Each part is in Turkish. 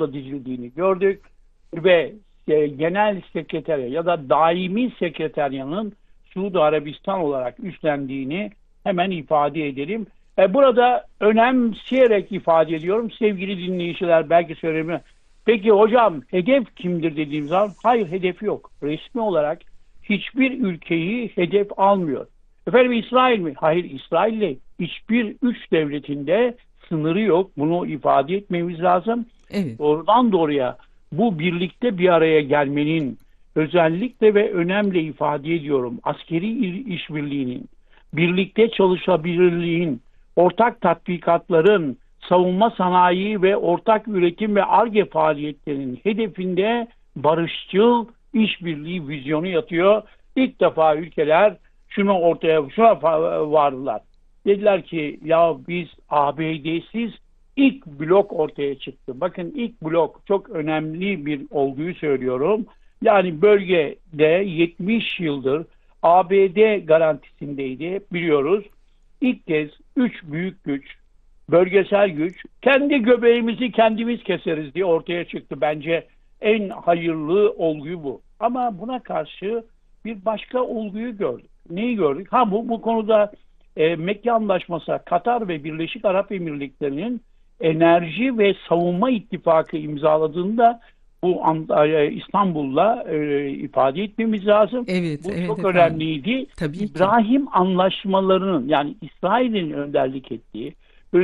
yolda dizildiğini gördük ve genel sekreterya ya da daimi sekreteryanın Suudi Arabistan olarak üstlendiğini hemen ifade edelim. Burada önemseyerek ifade ediyorum sevgili dinleyiciler, belki söylemi. Peki hocam hedef kimdir dediğimiz zaman hayır, hedefi yok. Resmi olarak hiçbir ülkeyi hedef almıyor. Efendim İsrail mi? Hayır, İsrail'le hiçbir üç devletinde sınırı yok. Bunu ifade etmemiz lazım. Evet. Doğrudan doğruya bu birlikte bir araya gelmenin özellikle ve önemli ifade ediyorum. Askeri işbirliğinin, birlikte çalışabilirliğin, ortak tatbikatların, savunma sanayi ve ortak üretim ve Ar-Ge faaliyetlerinin hedefinde barışçıl işbirliği vizyonu yatıyor. İlk defa ülkeler şuna vardılar. Dediler ki ya biz ABD'siz ilk blok ortaya çıktı. Bakın ilk blok çok önemli bir olguyu söylüyorum. Yani bölgede 70 yıldır ABD garantisindeydi, biliyoruz. İlk kez 3 büyük güç, bölgesel güç, kendi göbeğimizi kendimiz keseriz diye ortaya çıktı. Bence en hayırlı olguyu bu. Ama buna karşı bir başka olguyu gördük. Neyi gördük? Bu konuda Mekke Anlaşması, Katar ve Birleşik Arap Emirlikleri'nin enerji ve savunma ittifakı imzaladığında bu İstanbul'la ifade etmemiz lazım. Evet, Bu evet çok efendim. önemliydi. Tabii ki. İbrahim anlaşmalarının, yani İsrail'in önderlik ettiği,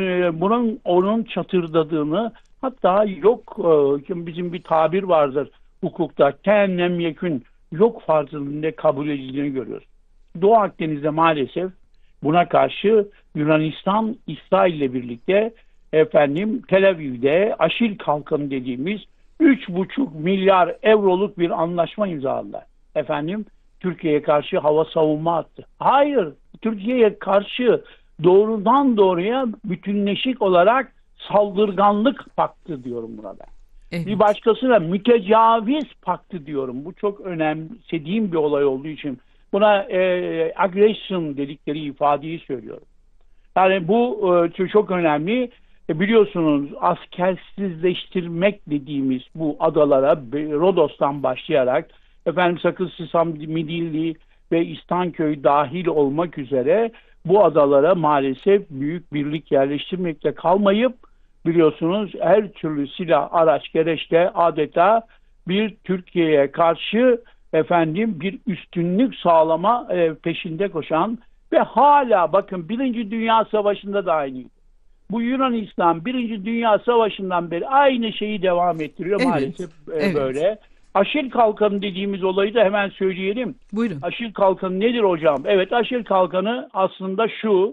onun çatırdadığını, hatta yok bizim bir tabir vardır hukukta, kennem yekün, yok farzında kabul edildiğini görüyoruz. Doğu Akdeniz'de maalesef buna karşı Yunanistan İsrail'le birlikte Tel Aviv'de Aşil Kalkanı dediğimiz 3,5 milyar euroluk bir anlaşma imzaladılar. Türkiye'ye karşı hava savunma hattı. Hayır, Türkiye'ye karşı doğrudan doğruya bütünleşik olarak saldırganlık paktı diyorum burada. Evet. Bir başkasına mütecaviz paktı diyorum. Bu çok önemsediğim bir olay olduğu için buna aggression dedikleri ifadeyi söylüyorum. Yani bu çok önemli. Biliyorsunuz askersizleştirmek dediğimiz bu adalara Rodos'tan başlayarak Sakız Sisam, Midilli ve İstanköy dahil olmak üzere bu adalara maalesef büyük birlik yerleştirmekle kalmayıp, biliyorsunuz her türlü silah, araç, gereçle adeta bir Türkiye'ye karşı bir üstünlük sağlama peşinde koşan ve hala bakın Birinci Dünya Savaşı'nda da aynıydı. Bu Yunanistan Birinci Dünya Savaşı'ndan beri aynı şeyi devam ettiriyor, evet, maalesef evet. böyle. Aşil Kalkanı dediğimiz olayı da hemen söyleyelim. Buyurun. Aşil Kalkanı nedir hocam? Evet, Aşil Kalkanı aslında şu,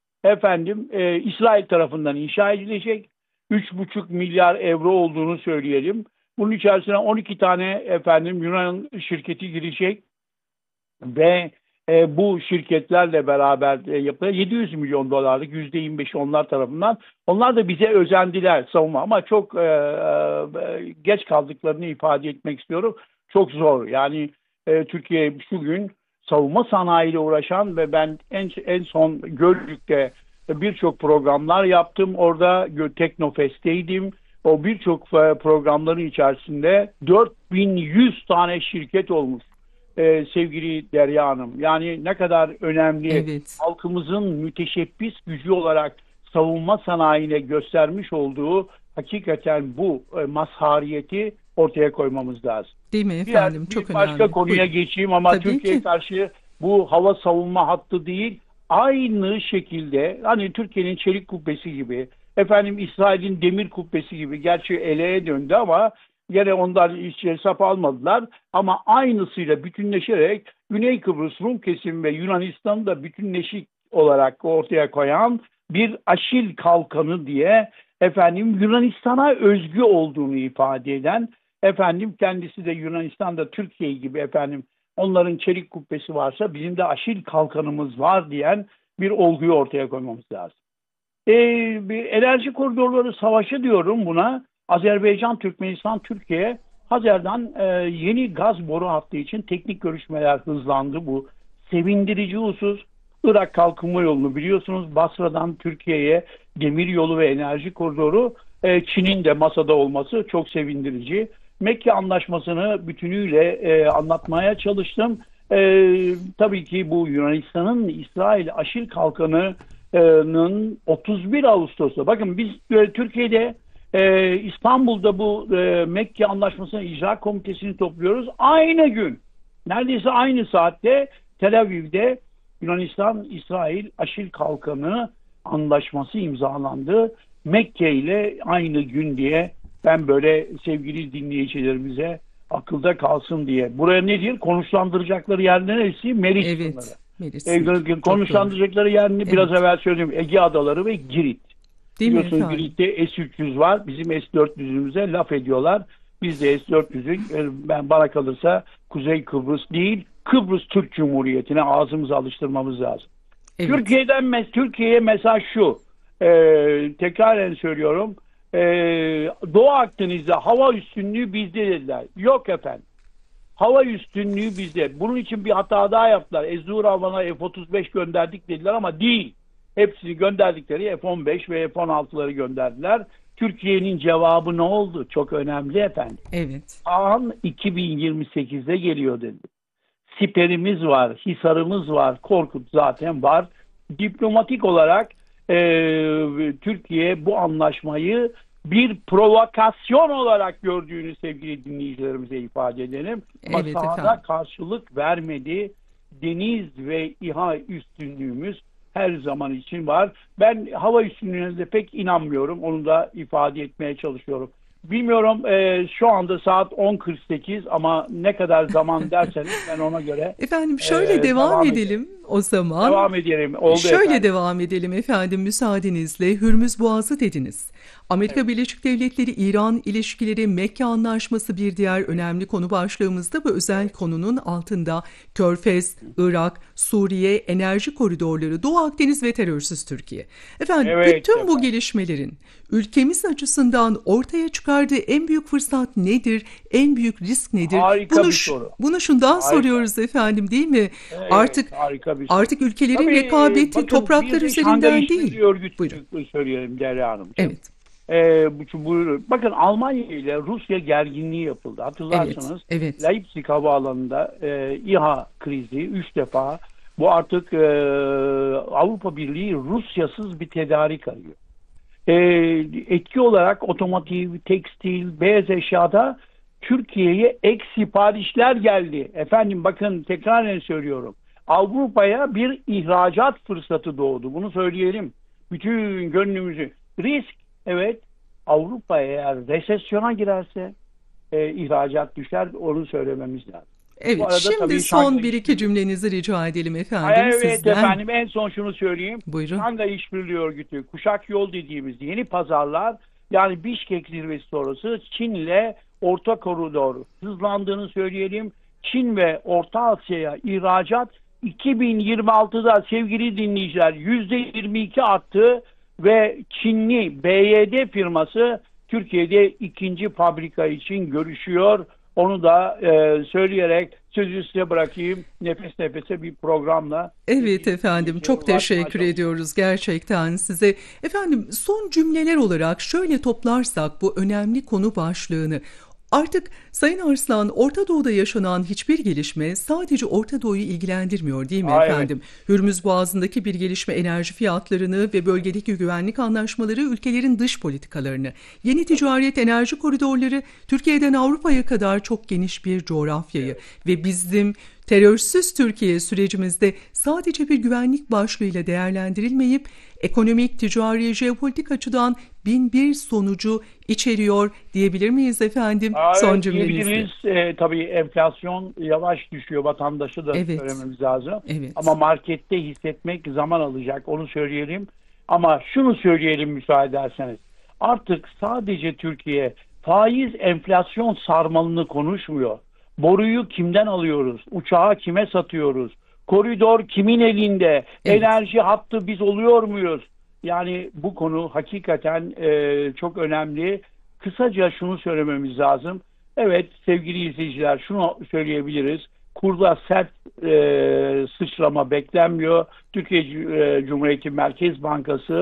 İsrail tarafından inşa edilecek 3,5 milyar euro olduğunu söyleyelim. Bunun içerisine 12 tane Yunan şirketi girecek ve bu şirketlerle beraber yapılan 700 milyon dolarlık %25'i onlar tarafından. Onlar da bize özendiler savunma, ama çok geç kaldıklarını ifade etmek istiyorum. Çok zor. Yani Türkiye şu gün savunma sanayiyle uğraşan ve ben en son Gölcük'te birçok programlar yaptım. Orada Teknofest'teydim. O birçok programların içerisinde 4100 tane şirket olmuş. Sevgili Derya Hanım. Yani ne kadar önemli, evet. Halkımızın müteşebbis gücü olarak savunma sanayine göstermiş olduğu hakikaten bu mazhariyeti ortaya koymamız lazım. Değil mi efendim? Çok önemli. Başka konuya geçeyim ama Tabii Türkiye'ye ki. karşı bu hava savunma hattı değil, aynı şekilde hani Türkiye'nin çelik kubbesi gibi, İsrail'in demir kubbesi gibi, gerçi eleğe döndü ama yine onlar hiç hesap almadılar, ama aynısıyla bütünleşerek Güney Kıbrıs Rum kesimi ve Yunanistan'ı da bütünleşik olarak ortaya koyan bir Aşil Kalkanı diye Yunanistan'a özgü olduğunu ifade eden, kendisi de Yunanistan'da Türkiye gibi onların çelik kubbesi varsa bizim de Aşil Kalkanımız var diyen bir olguyu ortaya koymamız lazım. Bir enerji koridorları savaşı diyorum buna. Azerbaycan, Türkmenistan, Türkiye, Hazer'dan yeni gaz boru hattı için teknik görüşmeler hızlandı. Bu sevindirici husus. Irak Kalkınma Yolu'nu biliyorsunuz, Basra'dan Türkiye'ye demir yolu ve enerji koridoru Çin'in de masada olması çok sevindirici. Mekke Anlaşması'nı bütünüyle anlatmaya çalıştım. Tabii ki bu Yunanistan'ın İsrail aşil kalkanının 31 Ağustos'ta, bakın biz Türkiye'de İstanbul'da bu Mekke Anlaşması'nın icra komitesini topluyoruz. Aynı gün, neredeyse aynı saatte Tel Aviv'de Yunanistan-İsrail aşil kalkanı anlaşması imzalandı. Mekke ile aynı gün diye, ben böyle sevgili dinleyicilerimize akılda kalsın diye. Buraya ne diyor? Konuşlandıracakları yer neresi? Meriç sınırı. Meriç. Konuşlandıracakları yer ne? Biraz evvel söyledim. Ege Adaları ve Girit. Değil Biliyorsunuz Girit'te S-300 var. Bizim S-400'ümüze laf ediyorlar. Biz de S-400'ün bana kalırsa Kuzey Kıbrıs değil, Kıbrıs Türk Cumhuriyeti'ne ağzımızı alıştırmamız lazım. Evet. Türkiye'ye mesaj şu. Tekraren söylüyorum. Doğu Akdeniz'de hava üstünlüğü bizde dediler. Yok efendim. Hava üstünlüğü bizde. Bunun için bir hata daha yaptılar. Ezur Havan'a F-35 gönderdik dediler ama değil. Hepsini gönderdikleri F-15 ve F-16'ları gönderdiler. Türkiye'nin cevabı ne oldu? Çok önemli efendim. Evet. An 2028'de geliyor dedi. Siperimiz var, Hisarımız var, Korkut zaten var. Diplomatik olarak Türkiye bu anlaşmayı bir provokasyon olarak gördüğünü sevgili dinleyicilerimize ifade edelim. Ama evet, sahada karşılık vermedi. Deniz ve İHA üstünlüğümüz her zaman için var. Ben hava üstünlüğüne de pek inanmıyorum. Onu da ifade etmeye çalışıyorum. Bilmiyorum, şu anda saat 10.48 ama ne kadar zaman derseniz ben ona göre efendim şöyle devam edelim o zaman. Devam edelim. Oldu şöyle efendim. Devam edelim efendim, müsaadenizle. Hürmüz Boğazı dediniz. Amerika Birleşik Devletleri İran ilişkileri, Mekke Anlaşması bir diğer önemli konu başlığımızda. Bu özel konunun altında Körfez, Irak, Suriye, enerji koridorları, Doğu Akdeniz ve terörsüz Türkiye. Efendim bütün bu gelişmelerin ülkemiz açısından ortaya çıkardığı en büyük fırsat nedir? En büyük risk nedir? Harika bir soru. Bunu şundan soruyoruz efendim, değil mi? Evet, Artık ülkelerin rekabeti topraklar üzerinden değil. Buyurun. Söylüyorum Derya Hanım. Evet. Bakın Almanya ile Rusya gerginliği yapıldı. Hatırlarsanız evet. Leipzig havaalanında İHA krizi 3 defa. Bu artık Avrupa Birliği Rusyasız bir tedarik arıyor. Etki olarak otomotiv, tekstil, beyaz eşyada Türkiye'ye ek siparişler geldi. Efendim bakın tekrar söylüyorum. Avrupa'ya bir ihracat fırsatı doğdu. Bunu söyleyelim. Bütün gönlümüzü. Risk, evet. Avrupa eğer resesyona girerse ihracat düşer. Onu söylememiz lazım. Evet, şimdi son bir iki cümlenizi rica edelim efendim evet, sizden. Efendim en son şunu söyleyeyim. Buyurun. Şanghay İşbirliği Örgütü, Kuşak Yol dediğimiz yeni pazarlar, yani Bişkek zirvesi sonrası Çin'le orta koridor hızlandığını söyleyelim. Çin ve Orta Asya'ya ihracat 2026'da sevgili dinleyiciler %22 arttı ve Çinli BYD firması Türkiye'de ikinci fabrika için görüşüyor. Onu da söyleyerek sözü size bırakayım. Nefes nefese bir programla. Evet efendim, çok teşekkür ediyoruz gerçekten size. Efendim son cümleler olarak şöyle toplarsak bu önemli konu başlığını. Artık Sayın Arslan, Orta Doğu'da yaşanan hiçbir gelişme sadece Orta Doğu'yu ilgilendirmiyor değil mi efendim? Evet. Hürmüz Boğazı'ndaki bir gelişme enerji fiyatlarını ve bölgedeki güvenlik anlaşmaları ülkelerin dış politikalarını, yeni ticaret enerji koridorları Türkiye'den Avrupa'ya kadar çok geniş bir coğrafyayı ve bizim terörsüz Türkiye sürecimizde sadece bir güvenlik başlığıyla değerlendirilmeyip ekonomik, ticari, jeopolitik açıdan bin bir sonucu içeriyor diyebilir miyiz efendim? Son cümlemizde. Tabii enflasyon yavaş düşüyor, vatandaşı da söylememiz lazım. Evet. Ama markette hissetmek zaman alacak, onu söyleyelim. Ama şunu söyleyelim müsaade ederseniz. Artık sadece Türkiye faiz enflasyon sarmalını konuşmuyor. Boruyu kimden alıyoruz? Uçağı kime satıyoruz? Koridor kimin elinde? Evet. Enerji hattı biz oluyor muyuz? Yani bu konu hakikaten çok önemli. Kısaca şunu söylememiz lazım. Evet sevgili izleyiciler, şunu söyleyebiliriz. Kurda sert sıçrama beklenmiyor. Türkiye Cumhuriyeti Merkez Bankası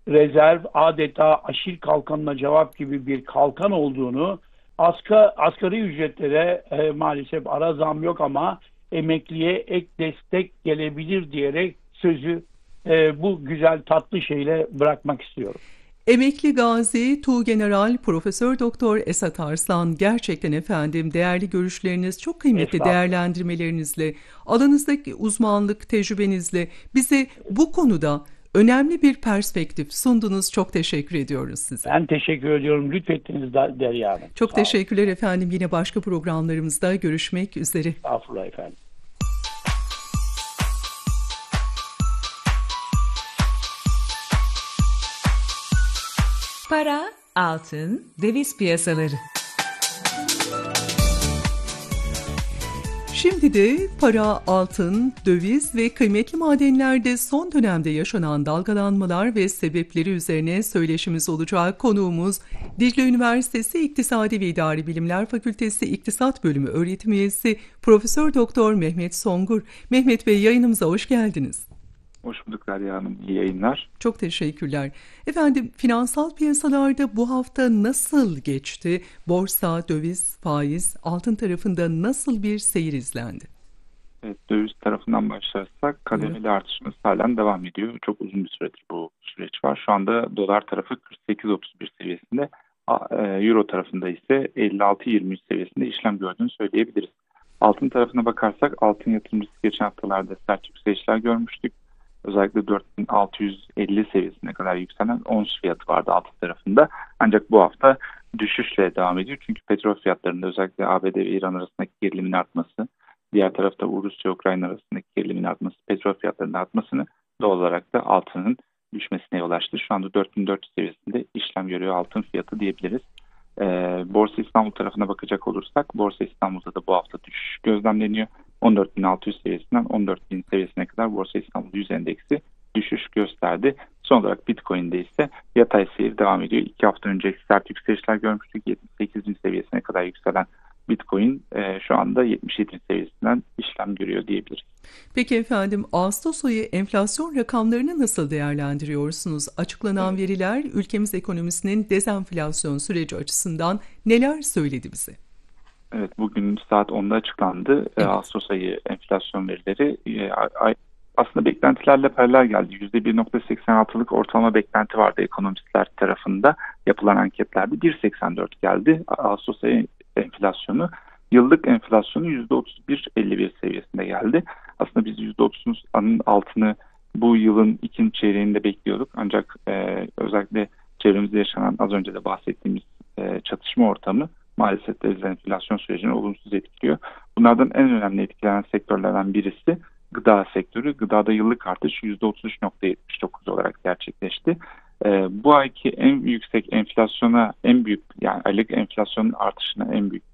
rezerv adeta aşil kalkanına cevap gibi bir kalkan olduğunu, asgari ücretlere maalesef ara zam yok ama emekliye ek destek gelebilir diyerek sözü bu güzel tatlı şeyle bırakmak istiyorum. Emekli Gazi Tuğgeneral Profesör Doktor Esat Arslan, gerçekten efendim değerli görüşleriniz, çok kıymetli Estağfurullah. değerlendirmelerinizle, alanınızdaki uzmanlık tecrübenizle bize bu konuda önemli bir perspektif sundunuz. Çok teşekkür ediyoruz size. Ben teşekkür ediyorum. Lütfettiniz Derya Hanım. Çok Sağ olun. teşekkürler efendim. Yine başka programlarımızda görüşmek üzere. Estağfurullah efendim. Para, altın, döviz piyasaları. Şimdi de para, altın, döviz ve kıymetli madenlerde son dönemde yaşanan dalgalanmalar ve sebepleri üzerine söyleşimiz olacak. Konuğumuz Dicle Üniversitesi İktisadi ve İdari Bilimler Fakültesi İktisat Bölümü öğretim üyesi Profesör Doktor Mehmet Songur. Mehmet Bey, yayınımıza hoş geldiniz. Hoş bulduk Derya Hanım. İyi yayınlar. Çok teşekkürler. Efendim, finansal piyasalarda bu hafta nasıl geçti? Borsa, döviz, faiz, altın tarafında nasıl bir seyir izlendi? Evet, döviz tarafından başlarsak kademeli artışımız halen devam ediyor. Çok uzun bir süredir bu süreç var. Şu anda dolar tarafı 48.31 seviyesinde, euro tarafında ise 56.23 seviyesinde işlem gördüğünü söyleyebiliriz. Altın tarafına bakarsak altın yatırımcısı geçen haftalarda sert yükselişler görmüştük. Özellikle 4.650 seviyesine kadar yükselen ons fiyatı vardı altın tarafında. Ancak bu hafta düşüşle devam ediyor. Çünkü petrol fiyatlarında özellikle ABD ve İran arasındaki gerilimin artması, diğer tarafta Rusya-Ukrayna arasındaki gerilimin artması, petrol fiyatlarının artmasını doğal olarak da altının düşmesine yol açtı. Şu anda 4.400 seviyesinde işlem görüyor altın fiyatı diyebiliriz. Borsa İstanbul tarafına bakacak olursak Borsa İstanbul'da da bu hafta düşüş gözlemleniyor. 14.600 seviyesinden 14.000 seviyesine kadar Borsa İstanbul 100 endeksi düşüş gösterdi. Son olarak Bitcoin'de ise yatay seyir devam ediyor. 2 hafta önce sert yükselişler görmüştük. 78.000 seviyesine kadar yükselen Bitcoin şu anda 77.000 seviyesinden işlem görüyor diyebiliriz. Peki efendim, Ağustos ayı enflasyon rakamlarını nasıl değerlendiriyorsunuz? Açıklanan veriler ülkemiz ekonomisinin dezenflasyon süreci açısından neler söyledi bize? Evet, bugün saat 10'da açıklandı. Evet. Ağustos ayı enflasyon verileri aslında beklentilerle paralel geldi. %1.86'lık ortalama beklenti vardı ekonomistler tarafında yapılan anketlerde. 1.84 geldi Ağustos ayı enflasyonu. Yıllık enflasyonu %31.51 seviyesinde geldi. Aslında biz %30'un altını bu yılın ikinci çeyreğinde bekliyorduk. Ancak özellikle çevremizde yaşanan az önce de bahsettiğimiz çatışma ortamı maalesef dezenflasyon sürecini olumsuz etkiliyor. Bunlardan en önemli etkilenen sektörlerden birisi gıda sektörü. Gıdada yıllık artış %33.79 olarak gerçekleşti. Bu ayki en yüksek enflasyona, yani aylık enflasyonun artışına en büyük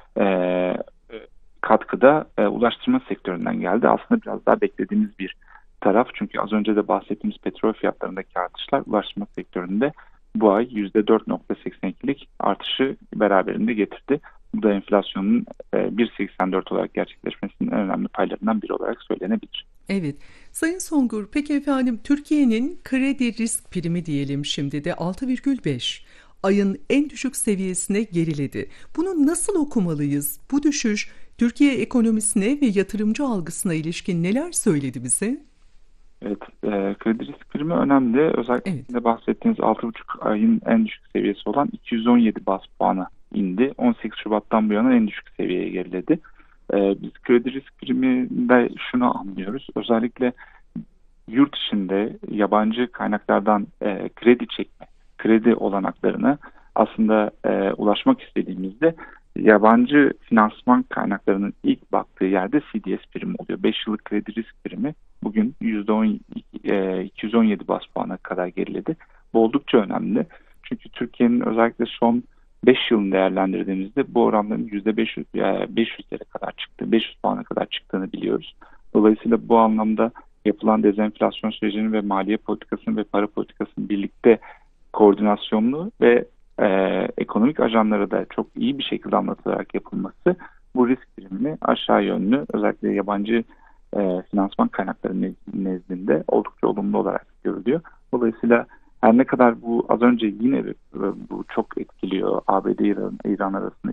katkıda ulaştırma sektöründen geldi. Aslında biraz daha beklediğimiz bir taraf. Çünkü az önce de bahsettiğimiz petrol fiyatlarındaki artışlar ulaştırma sektöründe bu ay %4.82'lik artışı beraberinde getirdi. Bu da enflasyonun 1.84 olarak gerçekleşmesinin en önemli paylarından biri olarak söylenebilir. Evet. Sayın Songur, peki efendim, Türkiye'nin kredi risk primi diyelim şimdi de 6,5 ayın en düşük seviyesine geriledi. Bunu nasıl okumalıyız? Bu düşüş Türkiye ekonomisine ve yatırımcı algısına ilişkin neler söyledi bize? Evet, kredi risk primi önemli. Özellikle bahsettiğiniz 6,5 ayın en düşük seviyesi olan 217 baz puana indi. 18 Şubat'tan bu yana en düşük seviyeye geriledi. Biz kredi risk priminde şunu anlıyoruz. Özellikle yurt içinde yabancı kaynaklardan kredi çekme, kredi olanaklarına aslında ulaşmak istediğimizde yabancı finansman kaynaklarının ilk baktığı yerde CDS primi oluyor. 5 yıllık kredi risk primi bugün %217 baz puana kadar geriledi. Bu oldukça önemli. Çünkü Türkiye'nin özellikle son 5 yılını değerlendirdiğimizde bu oranların %500'lere kadar çıktı. 500 puana kadar çıktığını biliyoruz. Dolayısıyla bu anlamda yapılan dezenflasyon sürecinin ve maliye politikasının ve para politikasının birlikte koordinasyonlu ve ekonomik ajanlara da çok iyi bir şekilde anlatılarak yapılması bu risk primini aşağı yönlü özellikle yabancı finansman kaynakları nezdinde oldukça olumlu olarak görülüyor. Dolayısıyla Her ne kadar bu az önce yine bu çok etkiliyor ABD-İran arasında